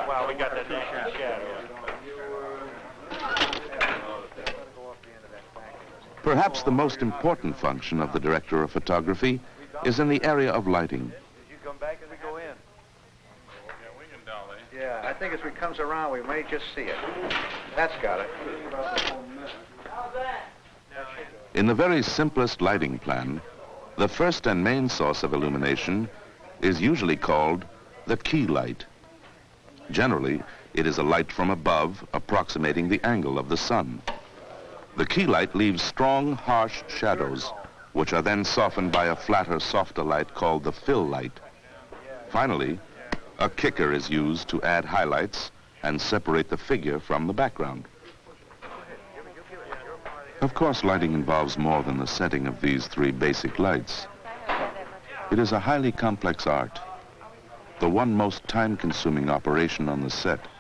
Well, we got that nice shadow. Perhaps the most important function of the director of photography is in the area of lighting. Did you come back as we go in? Yeah, we can dolly. Yeah, I think as we comes around, we may just see it. That's got it. In the very simplest lighting plan, the first and main source of illumination is usually called the key light. Generally, it is a light from above approximating the angle of the sun. The key light leaves strong, harsh shadows, which are then softened by a flatter, softer light called the fill light. Finally, a kicker is used to add highlights and separate the figure from the background. Of course, lighting involves more than the setting of these three basic lights. It is a highly complex art, the one most time-consuming operation on the set.